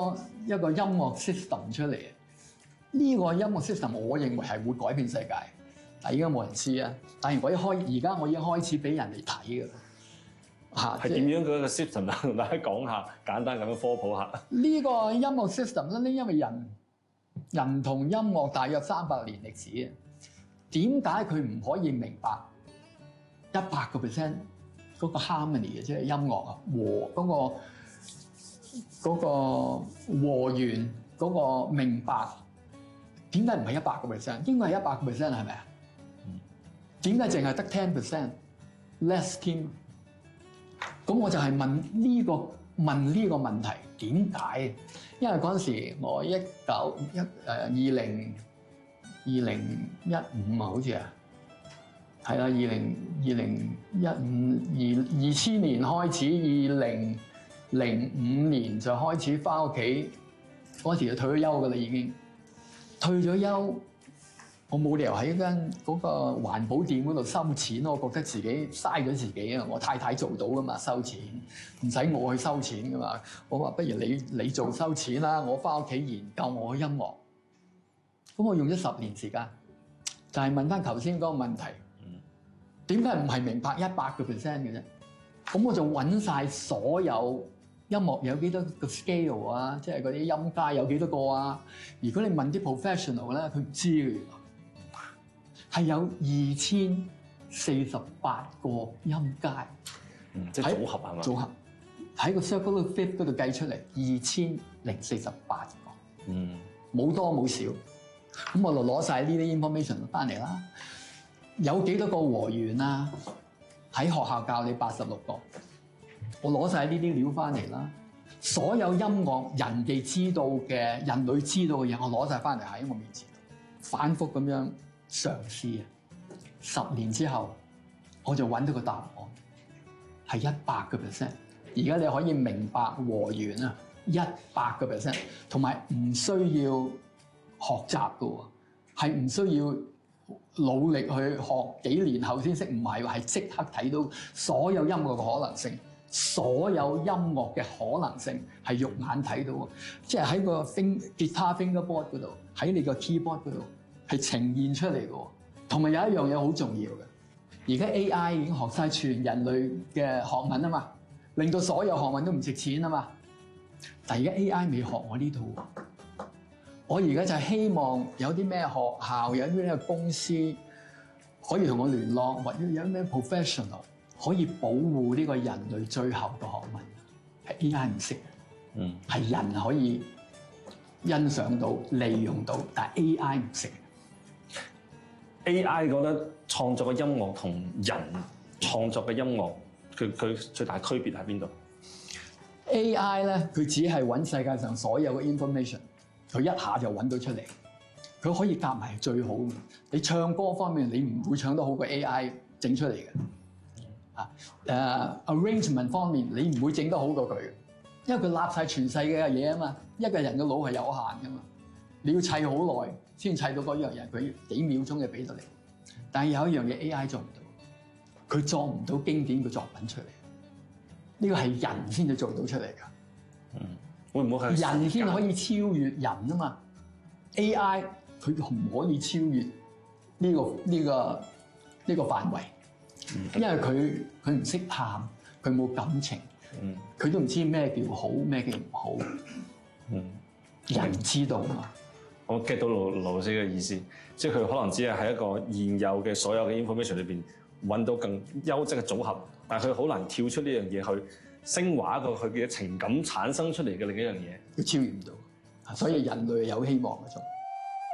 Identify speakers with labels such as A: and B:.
A: 一個音樂 system 出嚟。呢個音樂 system 我認為係會改變世界，但係而家冇人知啊。但係而家我已經開始俾人哋睇㗎啦。嚇，
B: 係點樣嗰個 system 啊？同大家講下，簡單咁樣科普下。
A: 呢個音樂 system 咧，因為人同音樂大約300年歷史啊，點解佢唔可以明白100% 嗰個 harmony 嘅，即係音樂啊嗰個和弦嗰個明白？點解唔係100%？應該係100%係咪啊？點解淨係得10% less 添？咁我就係問呢個問題點解？因為嗰陣時我2015啊，好似啊，係啦，20152000年開始，2005年就開始翻屋企，嗰陣時就退咗休㗎啦，已經退咗休。我冇理由喺間嗰個環保店嗰度收錢，我覺得自己嘥咗自己啊！我太太做到噶嘛，收錢唔使我去收錢噶嘛。我話不如你做收錢啦，我翻屋企研究我嘅音樂。咁我用咗10年時間，就係問翻頭先嗰個問題，點解唔係明白100% 嘅啫？咁我就揾晒所有音樂有幾多個 scale 啊，即係嗰啲音階有幾多個啊？如果你問啲 professional 咧，佢唔知嘅，原來係有2048個音階，
B: 即係組合係嘛？組合
A: 喺個 circle fifth 嗰度計出嚟2048個，冇多冇少。咁我就攞晒呢啲 information 翻嚟啦。有幾多個和弦啊？喺學校教你86個，我攞晒呢啲料翻嚟啦。所有音樂人哋知道嘅、人類知道嘅嘢，我攞晒翻嚟喺我面前，反覆咁樣嘗試啊！10年之後，我就揾到個答案，係100%。而家你可以明白和弦啊，100%，同埋唔需要學習嘅喎，係唔需要努力去學幾年後先識，唔係喎，係即刻睇到所有音樂嘅可能性，所有音樂嘅可能性係肉眼睇到嘅，即係喺個吉他 fingerboard 嗰度，喺你個 keyboard 嗰度係呈現出嚟嘅喎。同埋有一樣嘢好重要嘅，而家 AI 已經學晒全人類嘅學問啊嘛，令到所有學問都唔值錢啊嘛。但係而家 AI 未學我呢套，我而家就希望有啲咩學校，有啲咩公司可以同我聯絡，或者有啲咩 professional 可以保護呢個人類最後嘅學問，係 AI 唔識嘅，係人可以欣賞到、利用到，但係 AI 唔識。
B: AI 覺得創作嘅音樂同人創作嘅音樂，佢最大區別喺邊度
A: ？AI 咧，佢只係揾世界上所有嘅 information， 佢一下就揾到出嚟。佢可以夾埋最好嘅。你唱歌方面，你唔會唱得好過 AI 整出嚟嘅。arrangement 方面，你唔會整得好過佢，因為佢立晒全世界嘅嘢啊嘛。一個人嘅腦係有限噶嘛，你要砌好耐先砌到嗰樣嘢，佢幾秒鐘就俾到你。但係有一樣嘢 AI 做唔到，佢作唔到經典嘅作品出嚟。呢個係人先至做到出嚟㗎。
B: 會唔會係
A: 人先可以超越人啊嘛 ？AI 佢唔可以超越呢個範圍，因為佢唔識喊，佢冇感情，佢都唔知咩叫好，咩叫唔好。人知道嘛？
B: 我 get 到盧老師嘅意思，即係佢可能只係喺一個現有嘅所有嘅 information 裏邊揾到更優質嘅組合，但係佢好難跳出呢樣嘢去升華一個佢嘅情感產生出嚟嘅另一樣嘢，
A: 佢超越唔到，所以人類有希望嘅仲。